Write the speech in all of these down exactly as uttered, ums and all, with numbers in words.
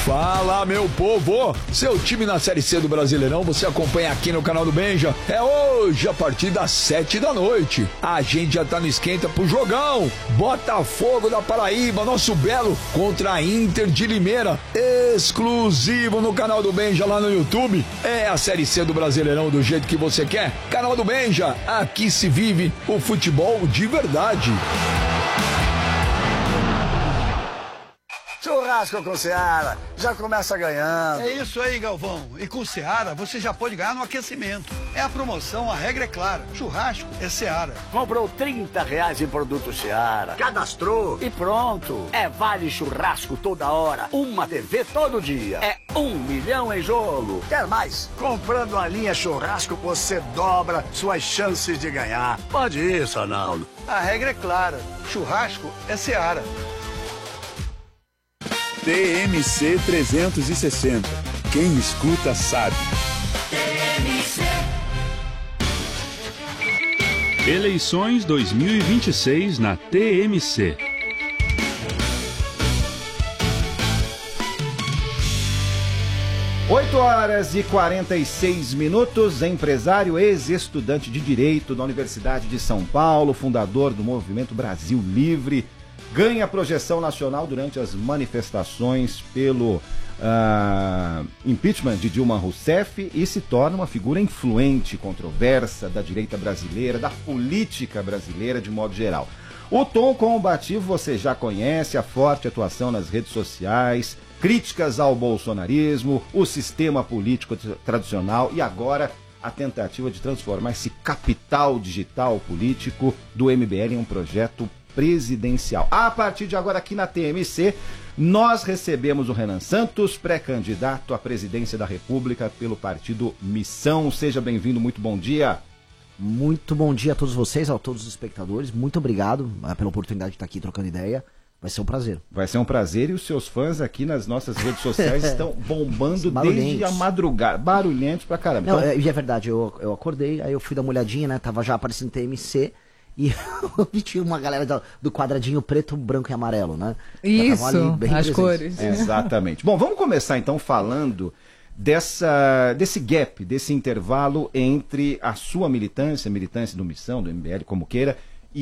Fala, meu povo! Seu time na Série C do Brasileirão você acompanha aqui no canal do Benja. É hoje, a partir das sete da noite. A gente já tá no esquenta pro jogão. Botafogo da Paraíba, nosso Belo, contra a Inter de Limeira. Exclusivo no canal do Benja lá no YouTube. É a Série C do Brasileirão do jeito que você quer. Canal do Benja, aqui se vive o futebol de verdade. Churrasco com Seara, já começa ganhando. É isso aí, Galvão. E com Seara, você já pode ganhar no aquecimento. É a promoção, a regra é clara. Churrasco é Seara. Comprou trinta reais em produto Seara, cadastrou e pronto. É vale churrasco toda hora, uma T V todo dia. É um milhão em jogo. Quer mais? Comprando a linha churrasco, você dobra suas chances de ganhar. Pode ir, Sonaldo. A regra é clara. Churrasco é Seara. T M C trezentos e sessenta. Quem escuta sabe. T M C. Eleições dois mil e vinte e seis na T M C. oito horas e quarenta e seis minutos, empresário, ex-estudante de Direito da Universidade de São Paulo, fundador do Movimento Brasil Livre, ganha projeção nacional durante as manifestações pelo uh, impeachment de Dilma Rousseff e se torna uma figura influente, controversa da direita brasileira, da política brasileira de modo geral. O tom combativo você já conhece, a forte atuação nas redes sociais, críticas ao bolsonarismo, o sistema político tradicional e agora a tentativa de transformar esse capital digital político do M B L em um projeto presidencial. A partir de agora aqui na T M C, nós recebemos o Renan Santos, pré-candidato à presidência da República pelo partido Missão. Seja bem-vindo, muito bom dia. Muito bom dia a todos vocês, a todos os espectadores. Muito obrigado uh, pela oportunidade de estar aqui trocando ideia. Vai ser um prazer. Vai ser um prazer e os seus fãs aqui nas nossas redes sociais estão bombando desde a madrugada. Barulhentos pra caramba. Não, então... é, e é verdade, eu, eu acordei, aí eu fui dar uma olhadinha, né? Tava já aparecendo T M C. E eu tinha uma galera do, do quadradinho preto, branco e amarelo, né? Isso, as cores. Exatamente. Bom, vamos começar então falando dessa, desse gap, desse intervalo entre a sua militância, a militância do Missão, do M B L, como queira,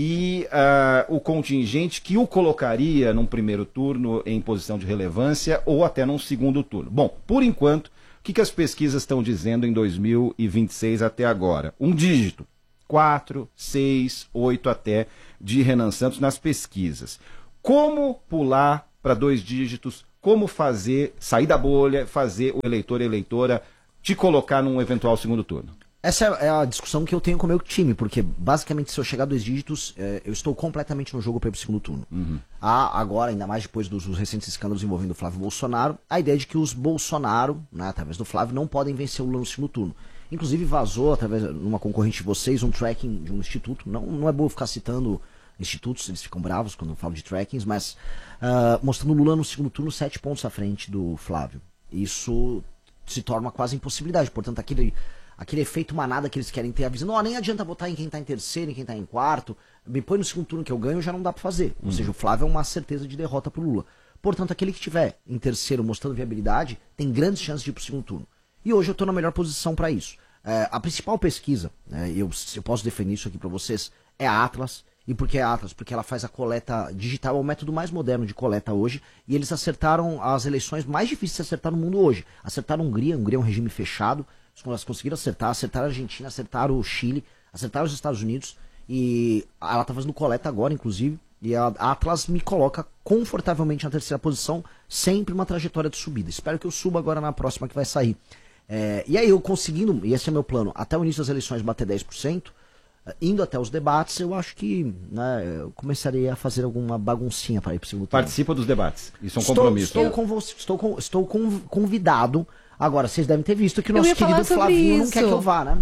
e uh, o contingente que o colocaria num primeiro turno em posição de relevância ou até num segundo turno. Bom, por enquanto, o que, que as pesquisas estão dizendo em dois mil e vinte e seis até agora? Um dígito. quatro, seis, oito até de Renan Santos nas pesquisas. Como pular para dois dígitos, como fazer, sair da bolha, fazer o eleitor e eleitora te colocar num eventual segundo turno? Essa é a discussão que eu tenho com o meu time, porque basicamente se eu chegar a dois dígitos, é, eu estou completamente no jogo para ir para o segundo turno. Uhum. Há agora, ainda mais depois dos, dos recentes escândalos envolvendo o Flávio Bolsonaro, a ideia de que os Bolsonaro, né, através do Flávio, não podem vencer o Lula no segundo turno. Inclusive vazou, através de uma concorrente de vocês, um tracking de um instituto. Não, não é bom ficar citando institutos, eles ficam bravos quando eu falo de trackings, mas uh, mostrando o Lula no segundo turno sete pontos à frente do Flávio. Isso se torna uma quase impossibilidade. Portanto, aquele, aquele efeito manada que eles querem ter, avisando, oh, nem adianta votar em quem está em terceiro, em quem está em quarto, me põe no segundo turno que eu ganho, já não dá para fazer. Ou uhum. seja, o Flávio é uma certeza de derrota para o Lula. Portanto, aquele que estiver em terceiro mostrando viabilidade, tem grandes chances de ir para o segundo turno. E hoje eu estou na melhor posição para isso. É, a principal pesquisa, né, eu, eu posso definir isso aqui para vocês, é a Atlas. E por que a Atlas? Porque ela faz a coleta digital, é o método mais moderno de coleta hoje, e eles acertaram as eleições mais difíceis de acertar no mundo hoje. Acertaram a Hungria, a Hungria é um regime fechado, elas conseguiram acertar, acertaram a Argentina, acertaram o Chile, acertaram os Estados Unidos, e ela está fazendo coleta agora, inclusive, e a Atlas me coloca confortavelmente na terceira posição, sempre uma trajetória de subida. Espero que eu suba agora na próxima que vai sair. É, e aí eu conseguindo, e esse é meu plano, até o início das eleições bater dez por cento, indo até os debates, eu acho que né, eu começaria a fazer alguma baguncinha para ir para o segundo turno. Participa dos debates, isso é um estou, compromisso. Estou, né? com, estou, com, estou com, convidado. Agora, vocês devem ter visto que o nosso querido Flavinho isso. não quer que eu vá, né?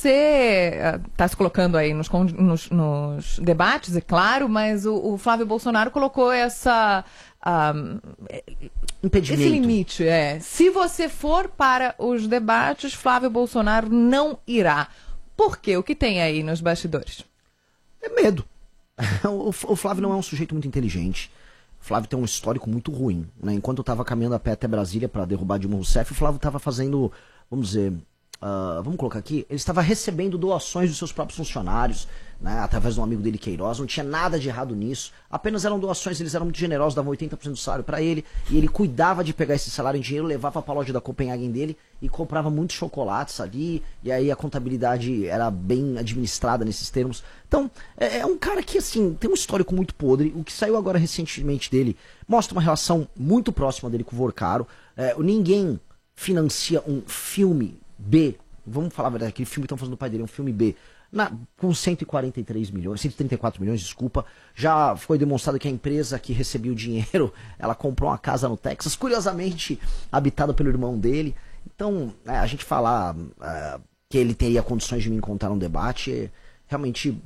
Você está se colocando aí nos, nos, nos debates, é claro, mas o, o Flávio Bolsonaro colocou essa... Um, impedimento. Esse limite, é. Se você for para os debates, Flávio Bolsonaro não irá. Por quê? O que tem aí nos bastidores? É medo. O, o Flávio não é um sujeito muito inteligente. O Flávio tem um histórico muito ruim, né? Enquanto eu tava caminhando a pé até Brasília para derrubar Dilma Rousseff, o Flávio tava fazendo, vamos dizer, uh, vamos colocar aqui, ele estava recebendo doações dos seus próprios funcionários, né? Através de um amigo dele, Queiroz, não tinha nada de errado nisso, apenas eram doações, eles eram muito generosos, davam oitenta por cento do salário para ele, e ele cuidava de pegar esse salário em dinheiro, levava para a loja da Copenhagen dele e comprava muitos chocolates ali, e aí a contabilidade era bem administrada nesses termos. Então, é, é um cara que, assim, tem um histórico muito podre. O que saiu agora recentemente dele mostra uma relação muito próxima dele com o Vorcaro. É, ninguém financia um filme B, vamos falar a verdade, aquele filme que estão fazendo do pai dele, um filme B, na, com cento e quarenta e três milhões, cento e trinta e quatro milhões, desculpa. Já foi demonstrado que a empresa que recebia o dinheiro, ela comprou uma casa no Texas, curiosamente habitada pelo irmão dele. Então, é, a gente falar é, que ele teria condições de me encontrar num debate, é, realmente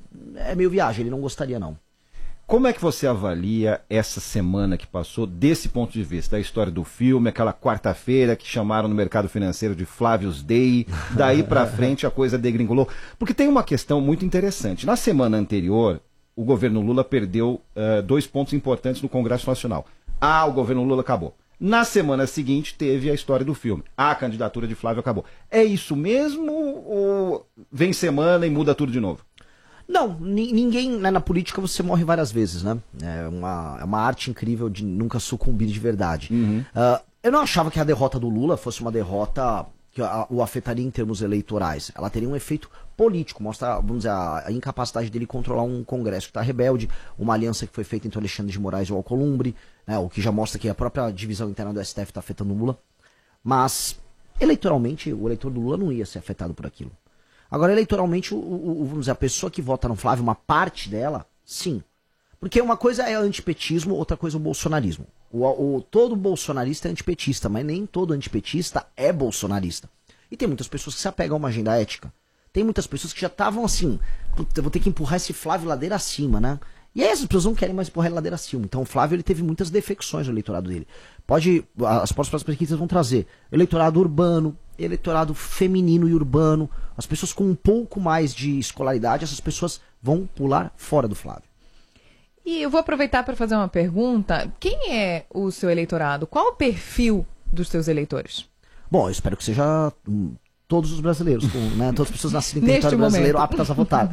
é meio viagem, ele não gostaria não. Como é que você avalia essa semana que passou desse ponto de vista? Da história do filme, aquela quarta-feira que chamaram no mercado financeiro de Flávio's Day, daí pra frente a coisa degringolou. Porque tem uma questão muito interessante. Na semana anterior, o governo Lula perdeu uh, dois pontos importantes no Congresso Nacional. Ah, o governo Lula acabou. Na semana seguinte teve a história do filme. Ah, a candidatura de Flávio acabou. É isso mesmo ou vem semana e muda tudo de novo? Não, ninguém, né, na política você morre várias vezes, né? É uma, é uma arte incrível de nunca sucumbir de verdade. Uhum. Uh, eu não achava que a derrota do Lula fosse uma derrota que a, o afetaria em termos eleitorais. Ela teria um efeito político, mostra, vamos dizer, a, a incapacidade dele controlar um Congresso que está rebelde, uma aliança que foi feita entre o Alexandre de Moraes e o Alcolumbre, né, o que já mostra que a própria divisão interna do S T F está afetando o Lula. Mas, eleitoralmente, o eleitor do Lula não ia ser afetado por aquilo. Agora, eleitoralmente, o, o, vamos dizer, a pessoa que vota no Flávio, uma parte dela, sim. Porque uma coisa é antipetismo, outra coisa é o bolsonarismo. O, o, todo bolsonarista é antipetista, mas nem todo antipetista é bolsonarista. E tem muitas pessoas que se apegam a uma agenda ética. Tem muitas pessoas que já estavam assim, eu vou ter que empurrar esse Flávio ladeira acima, né? E aí essas pessoas não querem mais empurrar ele ladeira acima. Então o Flávio ele teve muitas defecções no eleitorado dele. Pode, as próximas pesquisas vão trazer eleitorado urbano, eleitorado feminino e urbano, as pessoas com um pouco mais de escolaridade, essas pessoas vão pular fora do Flávio. E eu vou aproveitar para fazer uma pergunta. Quem é o seu eleitorado? Qual o perfil dos seus eleitores? Bom, eu espero que seja hum, todos os brasileiros, com, né, todas as pessoas nascidas em território Neste brasileiro momento. aptas a votar.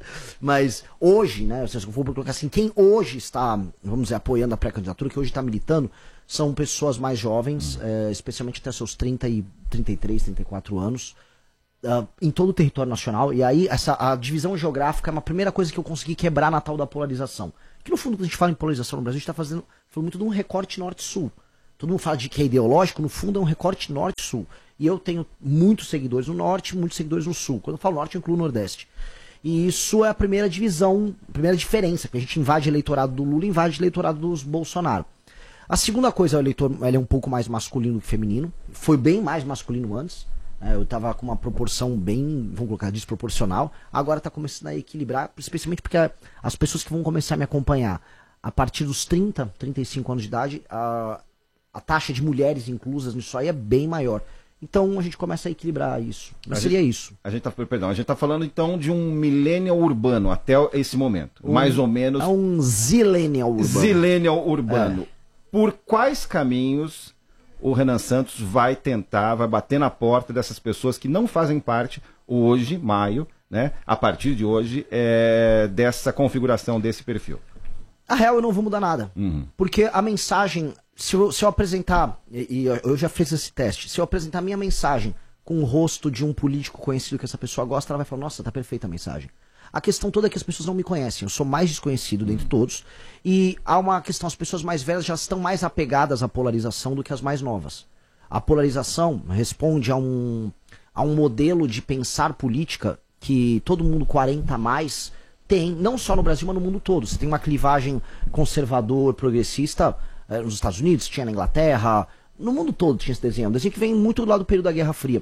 Mas hoje, né, se eu for colocar assim, quem hoje está, vamos dizer, apoiando a pré-candidatura, que hoje está militando, são pessoas mais jovens, é, especialmente até seus trinta e trinta e três, trinta e quatro anos, uh, em todo o território nacional. E aí essa, a divisão geográfica é uma primeira coisa que eu consegui quebrar na tal da polarização. Que no fundo, quando a gente fala em polarização no Brasil, a gente está fazendo falando muito de um recorte norte-sul. Todo mundo fala de que é ideológico, no fundo é um recorte norte-sul. E eu tenho muitos seguidores no norte, muitos seguidores no sul. Quando eu falo norte, eu incluo o nordeste. E isso é a primeira divisão, a primeira diferença, que a gente invade o eleitorado do Lula e invade o eleitorado dos Bolsonaro. A segunda coisa, o eleitor ele é um pouco mais masculino que feminino. Foi bem mais masculino antes. Eu estava com uma proporção bem, vamos colocar, desproporcional. Agora está começando a equilibrar, especialmente porque as pessoas que vão começar a me acompanhar a partir dos trinta, trinta e cinco anos de idade, a, a taxa de mulheres inclusas nisso aí é bem maior. Então a gente começa a equilibrar isso. Mas seria gente, isso. A gente tá, perdão, a gente está falando então de um millennial urbano até esse momento. Um, mais ou menos. É um zillennial urbano. Zillennial urbano. É. Por quais caminhos o Renan Santos vai tentar, vai bater na porta dessas pessoas que não fazem parte hoje, maio, né, a partir de hoje, é, dessa configuração desse perfil? A real, eu não vou mudar nada. Uhum. Porque a mensagem, se eu, se eu apresentar, e, e eu já fiz esse teste, se eu apresentar a minha mensagem com o rosto de um político conhecido que essa pessoa gosta, ela vai falar, nossa, tá perfeita a mensagem. A questão toda é que as pessoas não me conhecem, eu sou mais desconhecido dentre todos, e há uma questão, as pessoas mais velhas já estão mais apegadas à polarização do que as mais novas. A polarização responde a um, a um modelo de pensar política que todo mundo quarenta a mais tem, não só no Brasil, mas no mundo todo. Você tem uma clivagem conservador, progressista, eh, nos Estados Unidos, tinha na Inglaterra, no mundo todo tinha esse desenho. Um desenho que vem muito do lado do período da Guerra Fria.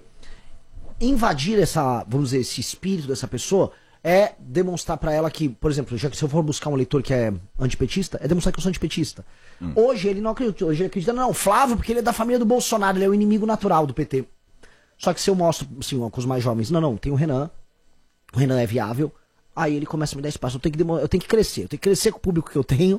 Invadir essa, vamos dizer, esse espírito dessa pessoa é demonstrar pra ela que, por exemplo, já que se eu for buscar um eleitor que é antipetista, é demonstrar que eu sou antipetista. Hum. Hoje ele não acredita, hoje ele acredita, não, Flávio, porque ele é da família do Bolsonaro, ele é o inimigo natural do P T. Só que se eu mostro, assim, com os mais jovens, não, não, tem o Renan, o Renan é viável, aí ele começa a me dar espaço, eu tenho que, demo- eu tenho que crescer, eu tenho que crescer com o público que eu tenho,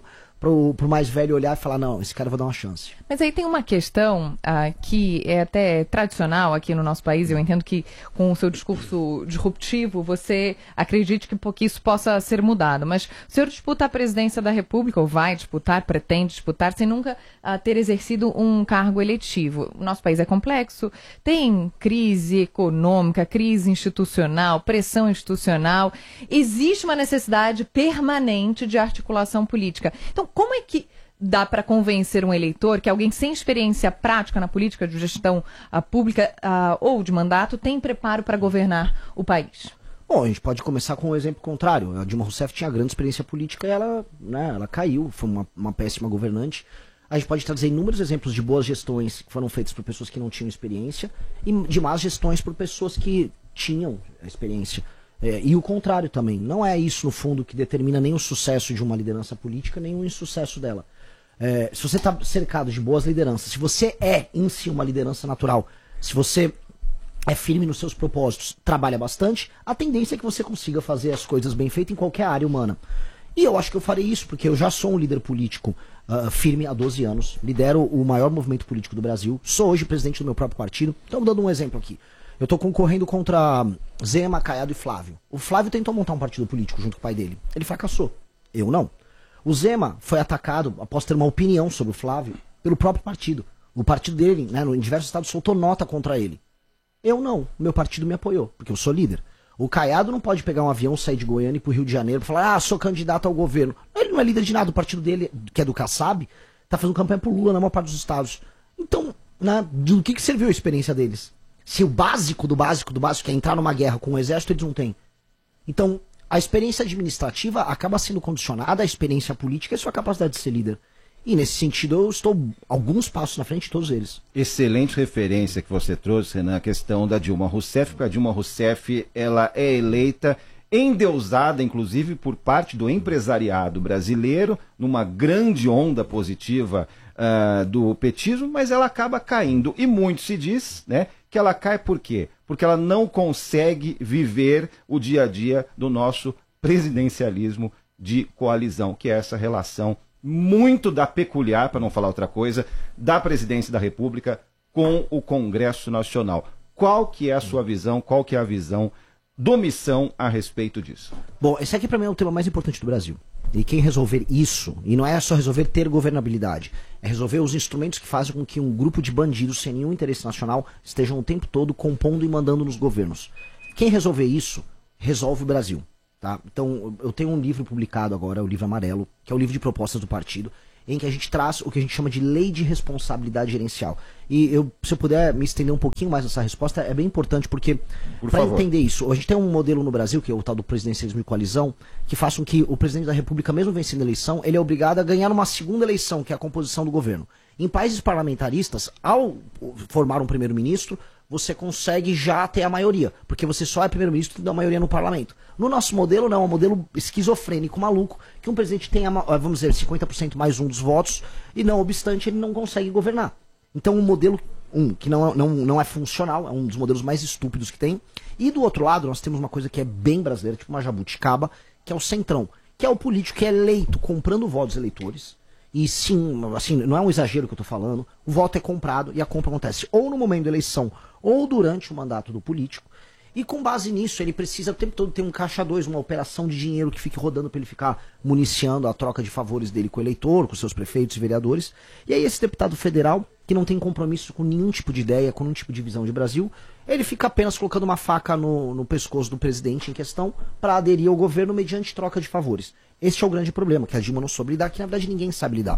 pro, pro mais velho olhar e falar, não, esse cara eu vou dar uma chance. Mas aí tem uma questão ah, que é até tradicional aqui no nosso país, eu entendo que com o seu discurso disruptivo você acredite que, que isso possa ser mudado, mas o senhor disputa a presidência da República, ou vai disputar, pretende disputar, sem nunca ah, ter exercido um cargo eletivo. O nosso país é complexo, tem crise econômica, crise institucional, pressão institucional, existe uma necessidade permanente de articulação política. Então, como é que dá para convencer um eleitor que alguém sem experiência prática na política de gestão uh, pública uh, ou de mandato tem preparo para governar o país? Bom, a gente pode começar com um exemplo contrário. A Dilma Rousseff tinha grande experiência política e ela, né, ela caiu, foi uma, uma péssima governante. A gente pode trazer inúmeros exemplos de boas gestões que foram feitas por pessoas que não tinham experiência e de más gestões por pessoas que tinham experiência. É, e o contrário também. Não é isso, no fundo, que determina nem o sucesso de uma liderança política, nem o insucesso dela. É, se você está cercado de boas lideranças, se você é em si uma liderança natural, se você é firme nos seus propósitos, trabalha bastante, a tendência é que você consiga fazer as coisas bem feitas em qualquer área humana. E eu acho que eu farei isso, porque eu já sou um líder político uh, firme há doze anos, lidero o maior movimento político do Brasil, sou hoje presidente do meu próprio partido. Então, dando um exemplo aqui. Eu estou concorrendo contra Zema, Caiado e Flávio. O Flávio tentou montar um partido político junto com o pai dele. Ele fracassou. Eu não. O Zema foi atacado, após ter uma opinião sobre o Flávio, pelo próprio partido. O partido dele, né, em diversos estados, soltou nota contra ele. Eu não. Meu partido me apoiou, porque eu sou líder. O Caiado não pode pegar um avião, sair de Goiânia e ir pro Rio de Janeiro e falar, ah, sou candidato ao governo. Ele não é líder de nada. O partido dele, que é do Kassab, tá fazendo campanha pro Lula na maior parte dos estados. Então, né, do que, que serviu a experiência deles? Se o básico do básico do básico é entrar numa guerra com o exército, eles não têm. Então, a experiência administrativa acaba sendo condicionada à experiência política e à sua capacidade de ser líder. E, nesse sentido, eu estou alguns passos na frente de todos eles. Excelente referência que você trouxe, Renan, a questão da Dilma Rousseff, porque a Dilma Rousseff ela é eleita, endeusada, inclusive, por parte do empresariado brasileiro, numa grande onda positiva uh, do petismo, mas ela acaba caindo. E muito se diz, né, que ela cai por quê? Porque ela não consegue viver o dia a dia do nosso presidencialismo de coalizão, que é essa relação muito da peculiar, para não falar outra coisa, da presidência da República com o Congresso Nacional. Qual que é a sua visão, qual que é a visão do Missão a respeito disso? Bom, esse aqui para mim é o tema mais importante do Brasil. E quem resolver isso, e não é só resolver ter governabilidade, é resolver os instrumentos que fazem com que um grupo de bandidos sem nenhum interesse nacional estejam o tempo todo compondo e mandando nos governos. Quem resolver isso, resolve o Brasil. Tá? Então, eu tenho um livro publicado agora, o livro Amarelo, que é o livro de propostas do partido, em que a gente traz o que a gente chama de lei de responsabilidade gerencial. E eu, se eu puder me estender um pouquinho mais nessa resposta, é bem importante, porque Por para favor. entender isso, a gente tem um modelo no Brasil, que é o tal do presidencialismo de coalizão, que faz com que o presidente da República, mesmo vencendo a eleição, ele é obrigado a ganhar uma segunda eleição, que é a composição do governo. Em países parlamentaristas, ao formar um primeiro-ministro, você consegue já ter a maioria, porque você só é primeiro-ministro da maioria no parlamento. No nosso modelo, não, é um modelo esquizofrênico, maluco, que um presidente tem, vamos dizer, cinquenta por cento mais um dos votos, e não obstante, ele não consegue governar. Então, o modelo um, que não é, não, não é funcional, é um dos modelos mais estúpidos que tem. E do outro lado, nós temos uma coisa que é bem brasileira, tipo uma jabuticaba, que é o centrão, que é o político que é eleito comprando votos eleitores. E sim, assim, não é um exagero que eu tô falando, o voto é comprado e a compra acontece ou no momento da eleição ou durante o mandato do político. E com base nisso, ele precisa o tempo todo ter um caixa dois, uma operação de dinheiro que fique rodando para ele ficar municiando a troca de favores dele com o eleitor, com seus prefeitos e vereadores. E aí esse deputado federal, que não tem compromisso com nenhum tipo de ideia, com nenhum tipo de visão de Brasil, ele fica apenas colocando uma faca no, no pescoço do presidente em questão para aderir ao governo mediante troca de favores. Este é o grande problema, que a Dilma não soube lidar, que na verdade ninguém sabe lidar.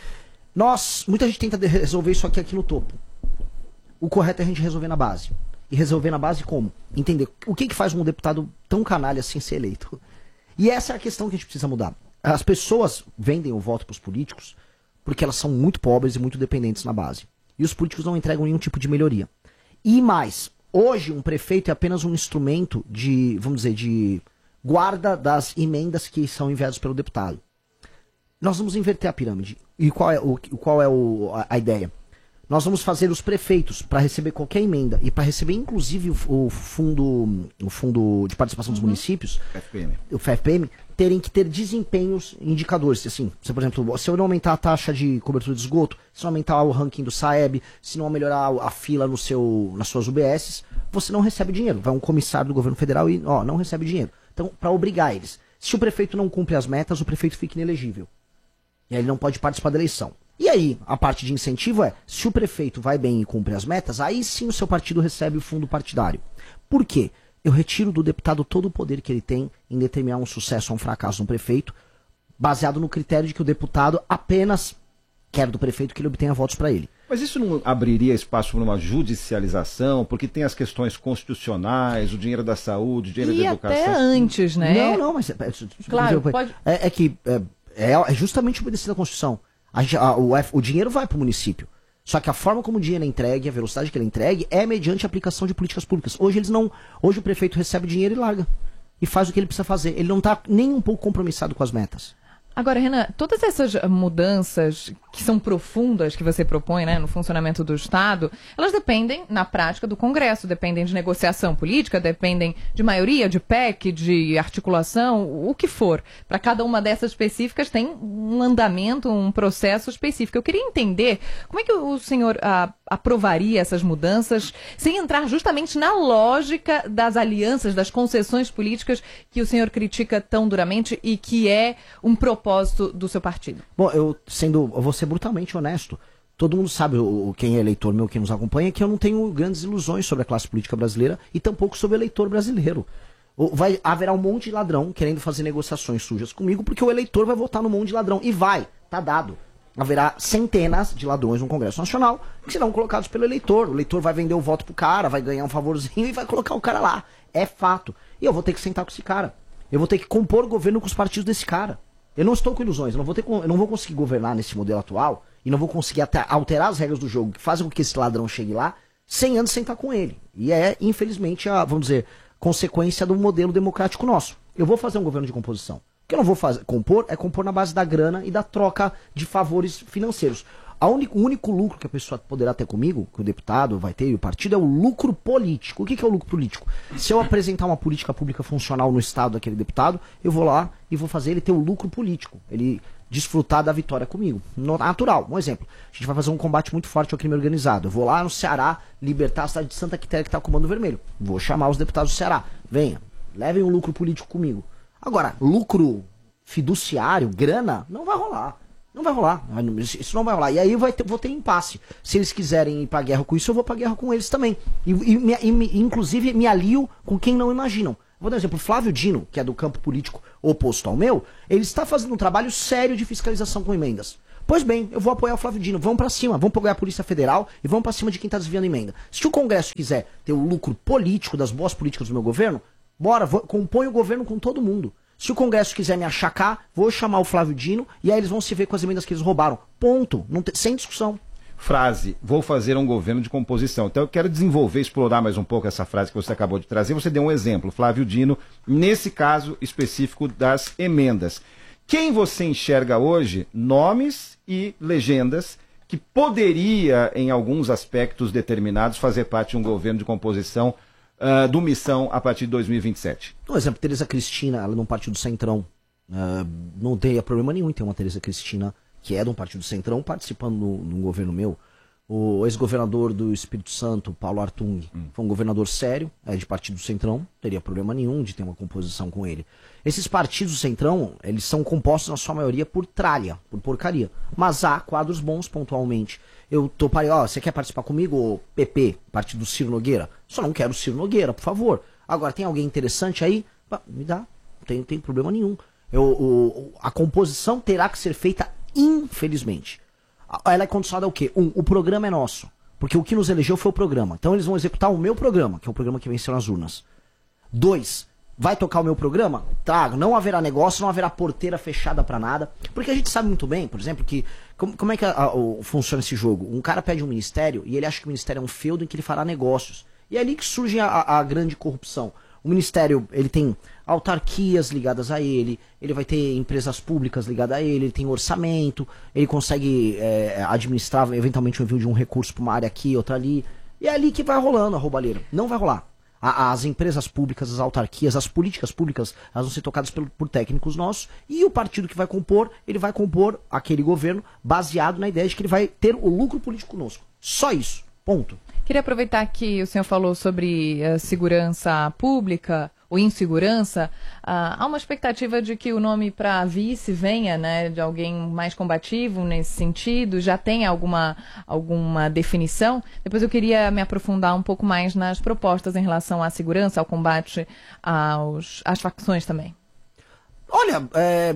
Nós, muita gente tenta resolver isso aqui, aqui no topo. O correto é a gente resolver na base. E resolver na base como? Entender o que, que faz um deputado tão canalha assim ser eleito. E essa é a questão que a gente precisa mudar. As pessoas vendem o voto para os políticos porque elas são muito pobres e muito dependentes na base. E os políticos não entregam nenhum tipo de melhoria. E mais, hoje um prefeito é apenas um instrumento de, vamos dizer, de guarda das emendas que são enviadas pelo deputado. Nós vamos inverter a pirâmide. E qual é, o, qual é o, a, a ideia? nós vamos fazer os prefeitos para receber qualquer emenda e para receber inclusive o, o fundo o fundo de participação dos municípios, F P M. o F P M, terem que ter desempenhos indicadores. Assim, se, por exemplo, se eu não aumentar a taxa de cobertura de esgoto, se não aumentar o ranking do Saeb, se não melhorar a fila no seu, nas suas U B S, você não recebe dinheiro. Vai um comissário do governo federal e ó, não recebe dinheiro. Então, para obrigar eles. Se o prefeito não cumpre as metas, o prefeito fica inelegível. E aí ele não pode participar da eleição. E aí, a parte de incentivo é, se o prefeito vai bem e cumpre as metas, aí sim o seu partido recebe o fundo partidário. Por quê? Eu retiro do deputado todo o poder que ele tem em determinar um sucesso ou um fracasso no prefeito, baseado no critério de que o deputado apenas quer do prefeito que ele obtenha votos para ele. Mas isso não abriria espaço para uma judicialização, porque tem as questões constitucionais, o dinheiro da saúde, o dinheiro E da educação. até antes, né? Não, não, mas... É, Claro, é, pode- é, é que é, é, é justamente obedecer à Constituição. A gente- a- o, F- o dinheiro vai para o município. Só que a forma como o dinheiro é entregue, a velocidade que ele é entregue, é mediante a aplicação de políticas públicas. Hoje eles não. Hoje o prefeito recebe dinheiro e larga. E faz o que ele precisa fazer. Ele não está nem um pouco compromissado com as metas. Agora, Renan, todas essas mudanças que são profundas que você propõe, né, no funcionamento do Estado, elas dependem, na prática, do Congresso, dependem de negociação política, dependem de maioria, de P E C, de articulação, o que for. Para cada uma dessas específicas tem um andamento, um processo específico. Eu queria entender como é que o senhor ah, aprovaria essas mudanças sem entrar justamente na lógica das alianças, das concessões políticas que o senhor critica tão duramente e que é um propósito do seu partido. Bom, eu sendo, eu vou ser brutalmente honesto. Todo mundo sabe, o, o- quem é eleitor meu, quem nos acompanha, que eu não tenho grandes ilusões sobre a classe política brasileira e tampouco sobre o eleitor brasileiro. O- Vai, haverá um monte de ladrão querendo fazer negociações sujas comigo, porque o eleitor vai votar no monte de ladrão. E vai, tá dado. Haverá centenas de ladrões no Congresso Nacional que serão colocados pelo eleitor. O eleitor vai vender o voto pro cara, vai ganhar um favorzinho e vai colocar o cara lá. É fato. E eu vou ter que sentar com esse cara. Eu vou ter que compor o governo com os partidos desse cara. Eu não estou com ilusões, eu não vou, ter, eu não vou conseguir governar nesse modelo atual e não vou conseguir até alterar as regras do jogo que fazem com que esse ladrão chegue lá sem antes sentar com ele. E é, infelizmente, a, vamos dizer, consequência do modelo democrático nosso. Eu vou fazer um governo de composição. O que eu não vou fazer, compor é compor na base da grana e da troca de favores financeiros. A único, o único lucro que a pessoa poderá ter comigo, que o deputado vai ter e o partido, é o lucro político. O que, que é o lucro político? Se eu apresentar uma política pública funcional no estado daquele deputado, eu vou lá e vou fazer ele ter o lucro político. Ele desfrutar da vitória comigo. No- Natural. Um exemplo. A gente vai fazer um combate muito forte ao crime organizado. Eu vou lá no Ceará libertar a cidade de Santa Quitéria que está com o Comando Vermelho. Vou chamar os deputados do Ceará. Venha, levem um lucro político comigo. Agora, lucro fiduciário, grana, não vai rolar. Não vai rolar. Isso não vai rolar. E aí vai ter, vou ter impasse. Se eles quiserem ir pra guerra com isso, eu vou pra guerra com eles também. E, e, me- e me- inclusive me alio com quem não imaginam. Vou dar um exemplo. Flávio Dino, que é do campo político oposto ao meu, ele está fazendo um trabalho sério de fiscalização com emendas. Pois bem, eu vou apoiar o Flávio Dino. Vamos pra cima. Vamos apoiar a Polícia Federal e vamos pra cima de quem tá desviando emenda. Se o Congresso quiser ter o lucro político das boas políticas do meu governo, bora, vou, compõe o governo com todo mundo. Se o Congresso quiser me achacar, vou chamar o Flávio Dino e aí eles vão se ver com as emendas que eles roubaram. Ponto. Não tem- sem discussão. Frase, vou fazer um governo de composição. Então eu quero desenvolver, explorar mais um pouco essa frase que você acabou de trazer. Você deu um exemplo, Flávio Dino, nesse caso específico das emendas. Quem você enxerga hoje, nomes e legendas, que poderia, em alguns aspectos determinados, fazer parte de um governo de composição ah, do Missão a partir de dois mil e vinte e sete? Por exemplo, Tereza Cristina, ela é de um partido Centrão. Ah, não tem problema nenhum em ter uma Tereza Cristina, que é de um partido Centrão, participando no, no governo meu. O ex-governador do Espírito Santo, Paulo Artung, hum. foi um governador sério, é de partido Centrão, não teria problema nenhum de ter uma composição com ele. Esses partidos Centrão, eles são compostos na sua maioria por tralha, por porcaria. Mas há quadros bons pontualmente. Eu toparei, ó, você quer participar comigo, ô P P, partido Ciro Nogueira? Só não quero o Ciro Nogueira, por favor. Agora, tem alguém interessante aí? Pá, me dá, não tem, não tem problema nenhum. Eu, o, a composição terá que ser feita, infelizmente. Ela é condicionada ao quê? Um, o programa é nosso. Porque o que nos elegeu foi o programa. Então eles vão executar o meu programa, que é o programa que venceu nas urnas. Dois, vai tocar o meu programa? Tá, não haverá negócio, não haverá porteira fechada pra nada. Porque a gente sabe muito bem, por exemplo, que... Como, como é que a, a, o, funciona esse jogo? Um cara pede um ministério e ele acha que o ministério é um feudo em que ele fará negócios. E é ali que surge a, a grande corrupção. O Ministério, ele tem autarquias ligadas a ele, ele vai ter empresas públicas ligadas a ele, ele tem orçamento, ele consegue é, administrar eventualmente o envio de um recurso para uma área aqui, outra ali. E é ali que vai rolando a roubalheira. Não vai rolar. A, as empresas públicas, as autarquias, as políticas públicas, elas vão ser tocadas por, por técnicos nossos, e o partido que vai compor, ele vai compor aquele governo baseado na ideia de que ele vai ter o lucro político conosco. Só isso. Ponto. Queria aproveitar que o senhor falou sobre uh, segurança pública ou insegurança. Uh, há uma expectativa de que o nome para vice venha, né, de alguém mais combativo nesse sentido? Já tem alguma, alguma definição? Depois eu queria me aprofundar um pouco mais nas propostas em relação à segurança, ao combate aos, às facções também. Olha, é...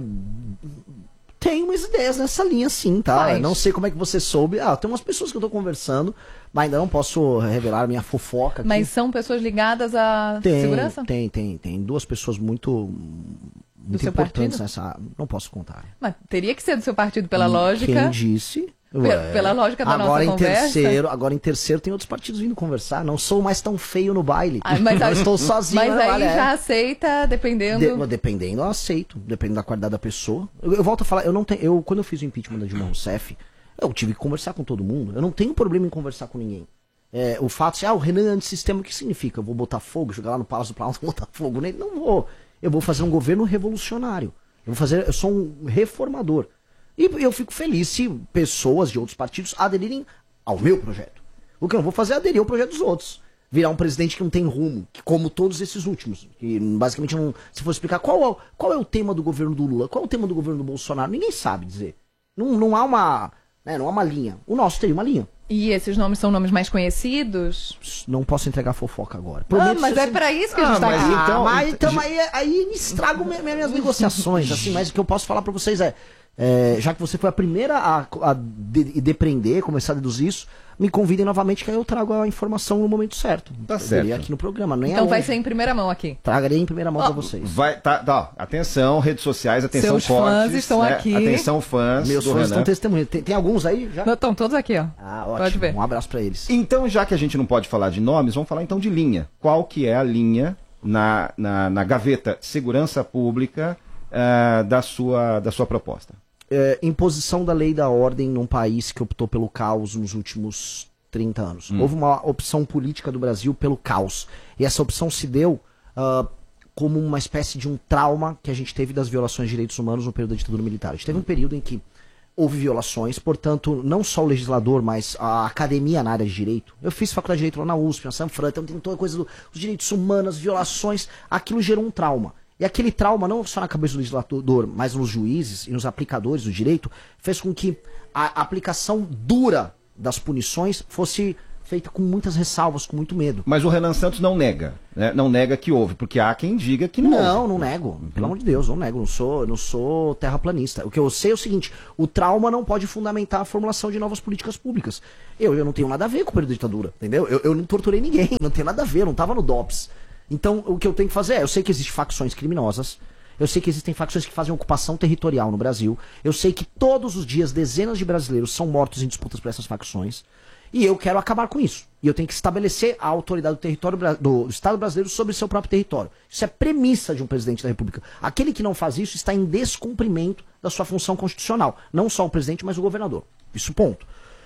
tem umas ideias nessa linha sim, tá? Quais? Não sei como é que você soube. Ah, tem umas pessoas que eu tô conversando, mas ainda não posso revelar minha fofoca aqui. Mas são pessoas ligadas à tem, segurança? Tem, tem, tem. Duas pessoas muito, muito seu importantes partido? nessa... Não posso contar. Mas teria que ser do seu partido pela Hum, lógica. Quem disse... Pe- pela lógica da agora nossa em conversa. terceiro, agora em terceiro tem outros partidos vindo conversar. Não sou mais tão feio no baile. Ah, mas não aí- estou sozinho Mas no aí baile. é. já aceita, dependendo... De- dependendo, eu aceito. Dependendo da qualidade da pessoa. Eu, eu volto a falar, eu não tenho. Eu, quando eu fiz o impeachment da Dilma Rousseff, eu tive que conversar com todo mundo. Eu não tenho problema em conversar com ninguém. É, o fato de, ah, o Renan é antissistema, o que significa? Eu vou botar fogo, jogar lá no Palácio do Planalto, botar fogo nele? Não vou. Eu vou fazer um governo revolucionário. Eu vou fazer, eu sou um reformador. E eu fico feliz se pessoas de outros partidos aderirem ao meu projeto. O que eu não vou fazer é aderir ao projeto dos outros. Virar um presidente que não tem rumo, que como todos esses últimos. Que basicamente não. Se for explicar qual é, o- qual é o tema do governo do Lula, qual é o tema do governo do Bolsonaro, ninguém sabe dizer. Não, não há uma. Né, não há uma linha. O nosso teria uma linha. E esses nomes são nomes mais conhecidos? Não posso entregar fofoca agora. Ah, Prometo mas ser é assim- pra isso que a Ah, gente tá mas aqui. então- Ah, mas então aí, aí me estrago minha- minhas negociações, assim, mas o que eu posso falar pra vocês é, é, já que você foi a primeira a, a de- depreender, começar a deduzir isso, me convidem novamente que aí eu trago a informação no momento certo. Tá Seria certo. aqui no programa, nem Então vai aonde. ser em primeira mão aqui. Tragarei em primeira mão pra vocês. Vai, tá, tá, ó, atenção, redes sociais, atenção Seus cortes. fãs estão né? aqui. Atenção fãs Meus do fãs Renan. estão testemunhando. Tem, tem alguns aí já? Estão todos aqui, ó. Ah, Pode ótimo. ver. Um abraço pra eles. Então, já que a gente não pode falar de nomes, vamos falar então de linha. Qual que é a linha na, na, na gaveta segurança pública ah, da, sua, da sua proposta? É, imposição da lei e da ordem num país que optou pelo caos nos últimos trinta anos. Houve uma opção política do Brasil pelo caos. E essa opção se deu ah, como uma espécie de um trauma que a gente teve das violações de direitos humanos no período da ditadura militar. A gente teve um período em que houve violações, portanto, não só o legislador, mas a academia na área de direito. Eu fiz faculdade de direito lá na U S P, na Sanfran, então tem toda a coisa dos direitos humanos, violações, aquilo gerou um trauma. E aquele trauma, não só na cabeça do legislador, mas nos juízes e nos aplicadores do direito, fez com que a aplicação dura das punições fosse feita com muitas ressalvas, com muito medo. Mas o Renan Santos não nega, né? Não nega que houve, porque há quem diga que não, Não, houve. não nego. Pelo amor de Deus, não nego. Não sou, não sou terraplanista. O que eu sei é o seguinte: o trauma não pode fundamentar a formulação de novas políticas públicas. Eu, eu não tenho nada a ver com o período da ditadura, entendeu? Eu, eu não torturei ninguém, não tenho nada a ver, eu não tava no D O P S. Então, o que eu tenho que fazer é, eu sei que existem facções criminosas, eu sei que existem facções que fazem ocupação territorial no Brasil, eu sei que todos os dias dezenas de brasileiros são mortos em disputas por essas facções, e eu quero acabar com isso. E eu tenho que estabelecer a autoridade do território bra- do Estado brasileiro sobre seu próprio território. Isso é premissa de um presidente da República. Aquele que não faz isso está em descumprimento da sua função constitucional. Não só o presidente, mas o governador. Isso ponto.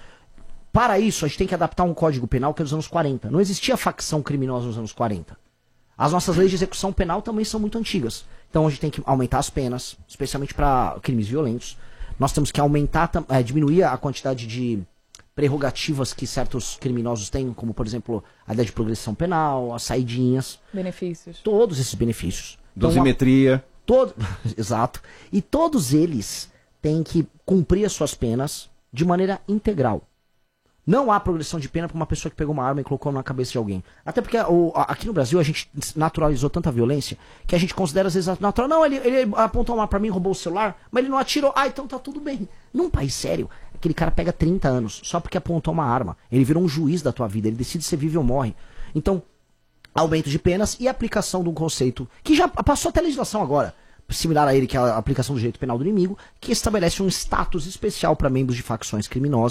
Para isso, a gente tem que adaptar um código penal que é dos anos quarenta. Não existia facção criminosa nos anos quarenta. As nossas leis de execução penal também são muito antigas. Então a gente tem que aumentar as penas, especialmente para crimes violentos. Nós temos que aumentar, tam- é, diminuir a quantidade de prerrogativas que certos criminosos têm, como por exemplo a ideia de progressão penal, as saidinhas, Benefícios. todos esses benefícios. Então, a- Dosimetria. todo... Exato. E todos eles têm que cumprir as suas penas de maneira integral. Não há progressão de pena para uma pessoa que pegou uma arma e colocou na cabeça de alguém. Até porque o, a- aqui no Brasil a gente naturalizou tanta violência que a gente considera às vezes natural. Não, ele, ele apontou uma arma para mim, roubou o celular, mas ele não atirou. Ah, então tá tudo bem. Num país sério, aquele cara pega trinta anos só porque apontou uma arma. Ele virou um juiz da tua vida, ele decide se vive ou morre. Então, aumento de penas e aplicação de um conceito que já passou até a legislação agora, similar a ele, que é a aplicação do direito penal do inimigo, que estabelece um status especial para membros de facções criminosas,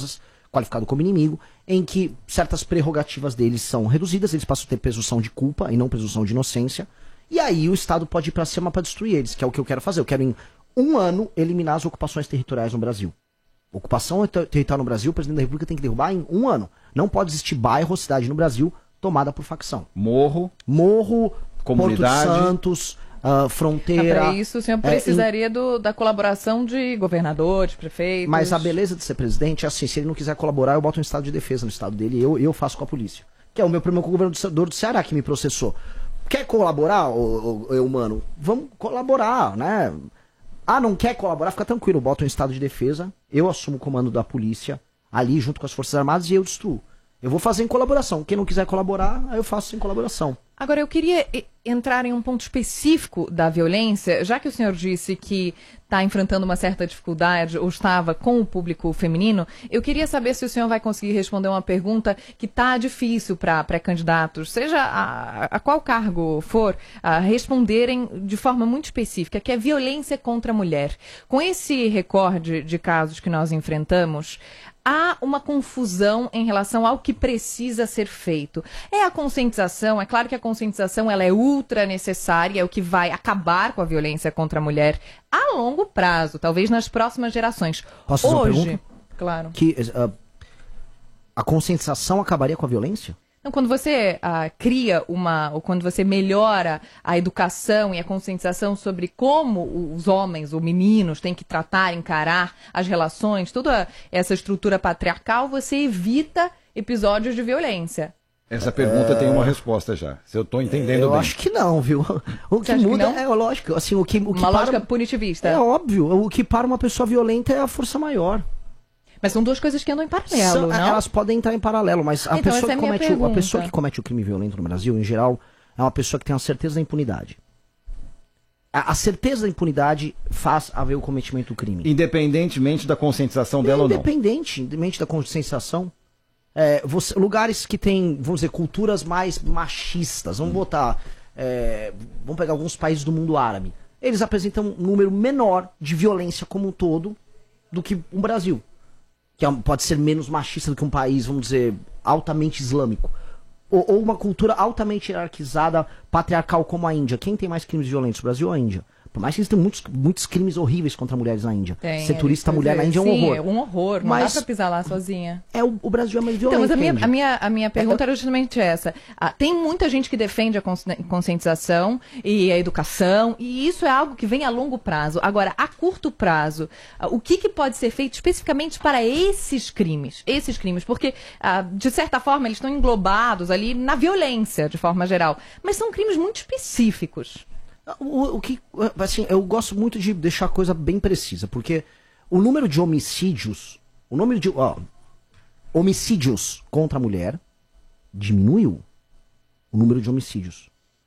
qualificado como inimigo, em que certas prerrogativas deles são reduzidas, eles passam a ter presunção de culpa e não presunção de inocência, e aí o Estado pode ir pra cima pra destruir eles, que é o que eu quero fazer. Eu quero, em um ano, eliminar as ocupações territoriais no Brasil. Ocupação ter- territorial no Brasil, o presidente da República tem que derrubar em um ano. Não pode existir bairro ou cidade no Brasil tomada por facção. Morro. Morro, Comunidade. Porto de Santos, uh, fronteira. Para isso, o senhor é, precisaria do, da colaboração de governadores, prefeitos. Mas a beleza de ser presidente é assim, se ele não quiser colaborar, eu boto um estado de defesa no estado dele e eu, eu faço com a polícia. Que é o meu problema com o governador do Ceará, que me processou. Quer colaborar, ô, ô, ô, humano? Vamos colaborar, né? Ah, não quer colaborar? Fica tranquilo, eu boto um estado de defesa, eu assumo o comando da polícia, ali junto com as Forças Armadas, e eu destruo. Eu vou fazer em colaboração. Quem não quiser colaborar, aí eu faço em colaboração. Agora, eu queria e- entrar em um ponto específico da violência, já que o senhor disse que está enfrentando uma certa dificuldade, ou estava com o público feminino, eu queria saber se o senhor vai conseguir responder uma pergunta que está difícil para pré-candidatos, seja a, a qual cargo for, a responderem de forma muito específica, que é violência contra a mulher. Com esse recorde de casos que nós enfrentamos, há uma confusão em relação ao que precisa ser feito. É a conscientização, é claro que a conscientização ela é ultra necessária, é o que vai acabar com a violência contra a mulher a longo prazo, talvez nas próximas gerações. Posso fazer uma Hoje, pergunta? claro. Que uh, a conscientização acabaria com a violência? Então, quando você ah, cria uma, ou quando você melhora a educação e a conscientização sobre como os homens ou meninos têm que tratar, encarar as relações, toda essa estrutura patriarcal, você evita episódios de violência. Essa pergunta é... tem uma resposta já. Se eu tô entendendo eu bem. acho que não, viu? O Você que acha que muda não? é lógico, assim, o que, o que Uma para... lógica punitivista. É óbvio, o que para uma pessoa violenta é a força maior. Mas são duas coisas que andam em paralelo, São- não? Elas podem entrar em paralelo, mas a, Então, pessoa essa é que a minha comete, o- a pergunta. pessoa que comete o crime violento no Brasil, em geral, é uma pessoa que tem a certeza da impunidade. A, a certeza da impunidade faz haver o cometimento do crime. Independentemente da conscientização dela ou não. Independente, independente da conscientização. É, você- lugares que tem, vamos dizer, culturas mais machistas, vamos botar, é, vamos pegar alguns países do mundo árabe. Eles apresentam um número menor de violência como um todo do que o Brasil. Que é um- pode ser menos machista do que um país, vamos dizer, altamente islâmico. Ou, ou uma cultura altamente hierarquizada, patriarcal como a Índia. Quem tem mais crimes violentos, o Brasil ou a Índia? Por mais que existam muitos, muitos crimes horríveis contra mulheres na Índia. Tem, Ser turista é, mulher na Índia é um sim, horror. é um horror. Não Mas- dá pra pisar lá sozinha. É, o, o Brasil é mais violento. Então, mas a minha, que a minha, a minha pergunta era justamente essa. Ah, tem muita gente que defende a consci- conscientização e a educação, e isso é algo que vem a longo prazo. Agora, a curto prazo, ah, o que, que pode ser feito especificamente para esses crimes? Esses crimes, porque, ah, de certa forma, eles estão englobados ali na violência, de forma geral. Mas são crimes muito específicos. O, o que, assim, eu gosto muito de deixar a coisa bem precisa, porque o número de homicídios, o número de ó, homicídios contra a mulher diminuiu. O número de homicídios.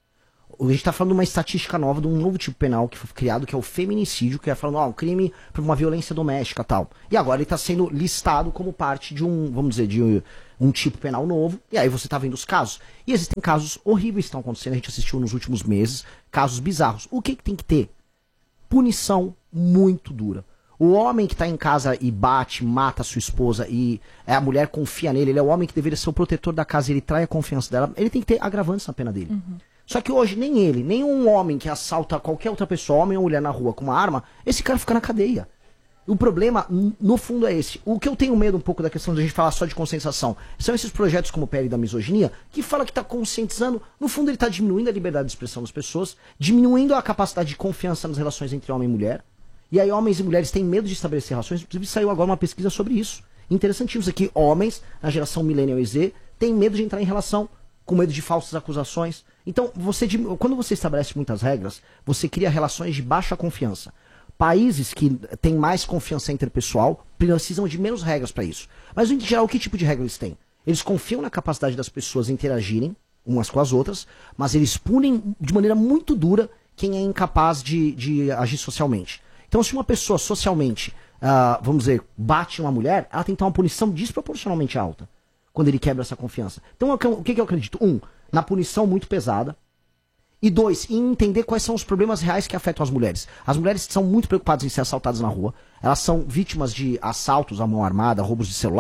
A gente está falando de uma estatística nova, de um novo tipo penal que foi criado, que é o feminicídio, que é falando, ó, um crime por uma violência doméstica e tal. E agora ele está sendo listado como parte de um, vamos dizer, de um tipo penal novo. E aí você está vendo os casos. E existem casos horríveis que estão acontecendo, a gente assistiu nos últimos meses, casos bizarros. O que, que tem que ter? Punição muito dura. O homem que está em casa e bate, mata a sua esposa e a mulher confia nele, ele é o homem que deveria ser o protetor da casa e ele trai a confiança dela, ele tem que ter agravantes na pena dele. Uhum. Só que hoje, nem ele, nem um homem que assalta qualquer outra pessoa, homem ou mulher na rua com uma arma, esse cara fica na cadeia. O problema, n- no fundo, é esse. O que eu tenho medo um pouco da questão de a gente falar só de conscientização são esses projetos como o P L da misoginia, que fala que está conscientizando, no fundo ele está diminuindo a liberdade de expressão das pessoas, diminuindo a capacidade de confiança nas relações entre homem e mulher. E aí homens e mulheres têm medo de estabelecer relações, inclusive saiu agora uma pesquisa sobre isso. Interessantíssimo aqui, homens, na geração Millennial e Z, têm medo de entrar em relação, com medo de falsas acusações. Então, você, quando você estabelece muitas regras, você cria relações de baixa confiança. Países que têm mais confiança interpessoal precisam de menos regras para isso. Mas, em geral, que tipo de regra eles têm? Eles confiam na capacidade das pessoas interagirem umas com as outras, mas eles punem de maneira muito dura quem é incapaz de, de agir socialmente. Então, se uma pessoa socialmente, uh, vamos dizer, bate uma mulher, ela tem que ter uma punição desproporcionalmente alta quando ele quebra essa confiança. Então, o que, que eu acredito? Um, na punição muito pesada. E dois, em entender quais são os problemas reais que afetam as mulheres. As mulheres são muito preocupadas em ser assaltadas na rua. Elas são vítimas de assaltos à mão armada, roubos de celular,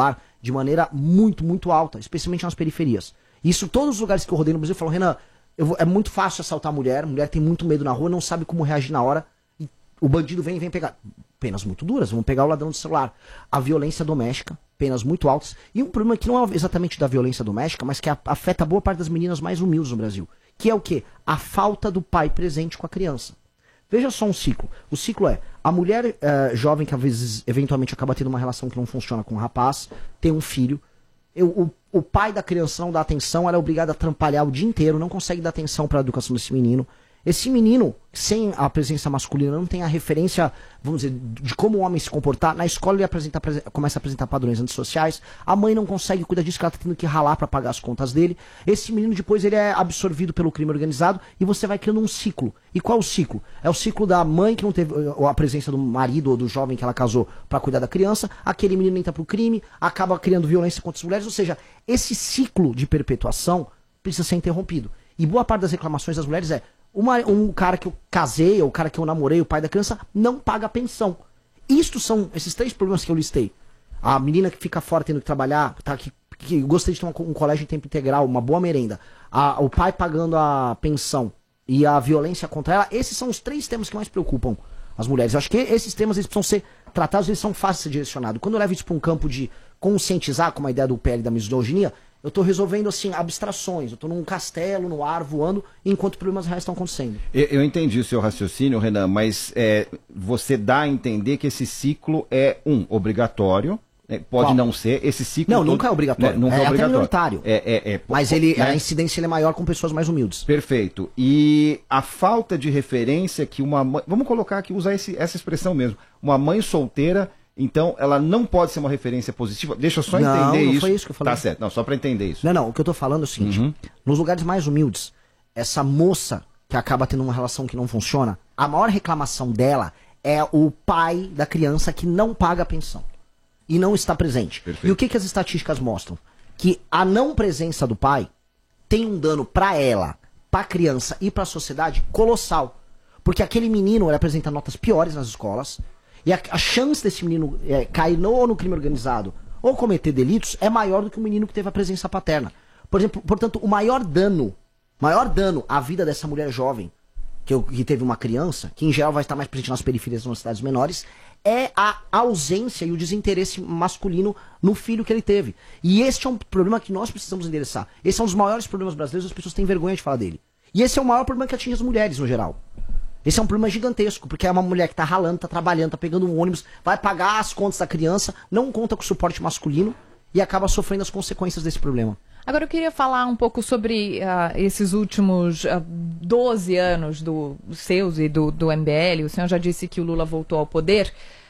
de maneira muito, muito alta, especialmente nas periferias. Isso, todos os lugares que eu rodei no Brasil, falam, Renan, eu vou, é muito fácil assaltar a mulher, a mulher tem muito medo na rua, não sabe como reagir na hora, e o bandido vem e vem pegar. Penas muito duras, vão pegar o ladrão do celular. A violência doméstica, penas muito altas. E um problema que não é exatamente da violência doméstica, mas que afeta boa parte das meninas mais humildes no Brasil. Que é o quê? A falta do pai presente com a criança. Veja só um ciclo. O ciclo é, a mulher uh, jovem que às vezes, eventualmente, acaba tendo uma relação que não funciona com o rapaz, tem um filho, eu, o, o pai da criança não dá atenção, ela é obrigada a trampalhar o dia inteiro, não consegue dar atenção para a educação desse menino. Esse menino, sem a presença masculina, não tem a referência, vamos dizer, de como o homem se comportar. Na escola ele apresenta, começa a apresentar padrões antissociais. A mãe não consegue cuidar disso, que ela tá tendo que ralar para pagar as contas dele. Esse menino depois ele é absorvido pelo crime organizado e você vai criando um ciclo. E qual é o ciclo? É o ciclo da mãe que não teve a presença do marido ou do jovem que ela casou para cuidar da criança. Aquele menino entra pro crime, acaba criando violência contra as mulheres. Ou seja, esse ciclo de perpetuação precisa ser interrompido. E boa parte das reclamações das mulheres é: Uma, um cara que eu casei, ou o cara que eu namorei, o pai da criança, não paga pensão. Isto são esses três problemas que eu listei. A menina que fica fora tendo que trabalhar, tá, que, que gostaria de ter um, um colégio em tempo integral, uma boa merenda. A, o pai pagando a pensão e a violência contra ela. Esses são os três temas que mais preocupam as mulheres. Eu acho que esses temas eles precisam ser tratados, eles são fáceis de ser direcionados. Quando eu levo isso para um campo de conscientizar, como a ideia do P L da misoginia, eu tô resolvendo, assim, abstrações. Eu tô num castelo, no ar, voando, enquanto problemas reais estão acontecendo. Eu, eu entendi o seu raciocínio, Renan, mas é, você dá a entender que esse ciclo é, um, obrigatório. É, pode Qual? Não ser. Esse ciclo... Não, todo, nunca é obrigatório. Né, nunca é, é obrigatório. até minoritário. É, é, é, mas ele, né? a incidência ele é maior com pessoas mais humildes. Perfeito. E a falta de referência que uma mãe... Vamos colocar aqui, usar esse, essa expressão mesmo. Uma mãe solteira... Então, ela não pode ser uma referência positiva. Deixa eu só não, entender não isso. Foi isso que eu falei. Tá certo, não, só para entender isso. Não, não, o que eu tô falando é o seguinte: uhum. Nos lugares mais humildes, essa moça que acaba tendo uma relação que não funciona, a maior reclamação dela é o pai da criança que não paga a pensão e não está presente. Perfeito. E o que, que as estatísticas mostram? Que a não presença do pai tem um dano para ela, para a criança e para a sociedade colossal. Porque aquele menino ele apresenta notas piores nas escolas. E a, a chance desse menino é, cair no, no crime organizado ou cometer delitos é maior do que o menino que teve a presença paterna. Por exemplo, portanto, o maior dano, maior dano à vida dessa mulher jovem, que, que teve uma criança, que em geral vai estar mais presente nas periferias, nas cidades menores, é a ausência e o desinteresse masculino no filho que ele teve. E este é um problema que nós precisamos endereçar. Esse é um dos maiores problemas brasileiros, as pessoas têm vergonha de falar dele. E esse é o maior problema que atinge as mulheres no geral. Esse é um problema gigantesco, porque é uma mulher que tá ralando, tá trabalhando, tá pegando um ônibus, vai pagar as contas da criança, não conta com o suporte masculino e acaba sofrendo as consequências desse problema. Agora eu queria falar um pouco sobre uh, esses últimos uh, doze anos do, dos seus e do, do M B L. O senhor já disse que o Lula voltou ao poder